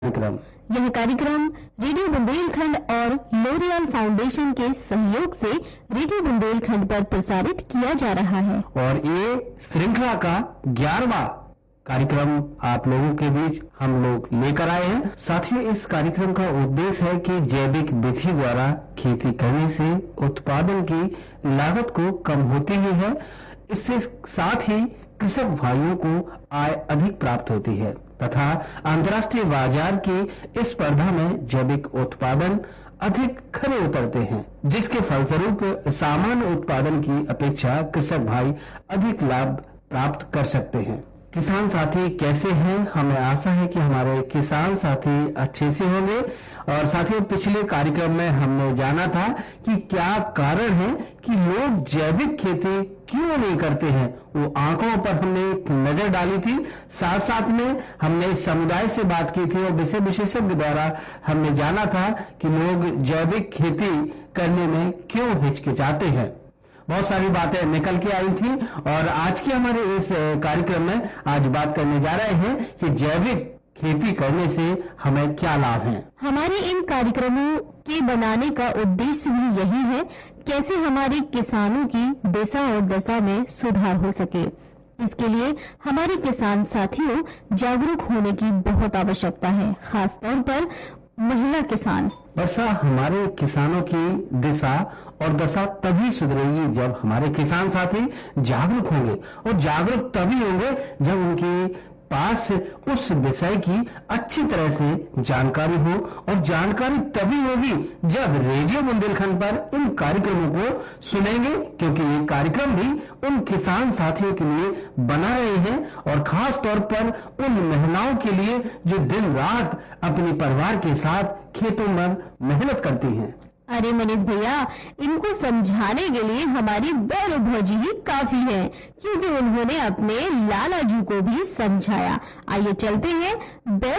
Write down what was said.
कार्यक्रम यह कार्यक्रम रेडियो बुंदेलखंड और लोरियल फाउंडेशन के सहयोग से रेडियो बुंदेलखंड पर प्रसारित किया जा रहा है और ये श्रृंखला का 11वां कार्यक्रम आप लोगों के बीच हम लोग लेकर आए हैं। साथियों, इस कार्यक्रम का उद्देश्य है कि जैविक विधि द्वारा खेती करने से उत्पादन की लागत को कम होती ही है, इससे साथ ही कृषक भाइयों को आय अधिक प्राप्त होती है तथा अंतर्राष्ट्रीय बाजार की स्पर्धा में जैविक उत्पादन अधिक खरे उतरते हैं, जिसके फलस्वरूप सामान्य उत्पादन की अपेक्षा कृषक भाई अधिक लाभ प्राप्त कर सकते हैं। किसान साथी कैसे हैं? हमें आशा है कि हमारे किसान साथी अच्छे से होंगे। और साथियों, पिछले कार्यक्रम में हमने जाना था कि क्या कारण है कि लोग जैविक खेती क्यों नहीं करते हैं। वो आंकड़ों पर हमने एक नजर डाली थी, साथ साथ में हमने समुदाय से बात की थी और विषय विशेषज्ञ द्वारा हमने जाना था कि लोग जैविक खेती करने में क्यों हिचकिचाते हैं। बहुत सारी बातें निकल के आई थी और आज के हमारे इस कार्यक्रम में आज बात करने जा रहे हैं कि जैविक खेती करने से हमें क्या लाभ हैं। हमारे इन कार्यक्रमों के बनाने का उद्देश्य भी यही है, कैसे हमारे किसानों की दिशा और दशा में सुधार हो सके। इसके लिए हमारे किसान साथियों जागरूक होने की बहुत आवश्यकता है, खास तौर पर महिला किसान। वर्षा, हमारे किसानों की दिशा और दशा तभी सुधरेगी जब हमारे किसान साथी जागरूक होंगे और जागरूक तभी होंगे जब उनके पास उस विषय की अच्छी तरह से जानकारी हो और जानकारी तभी होगी जब रेडियो बुंदेलखंड पर इन कार्यक्रमों को सुनेंगे, क्योंकि ये कार्यक्रम भी उन किसान साथियों के लिए बना रहे हैं और खास तौर पर उन महिलाओं के लिए जो दिन रात अपने परिवार के साथ खेतों में मेहनत करती हैं। अरे मनीष भैया, इनको समझाने के लिए हमारी बैल भौजी ही काफी है, क्योंकि उन्होंने अपने लालाजू को भी समझाया। आइए चलते हैं बैल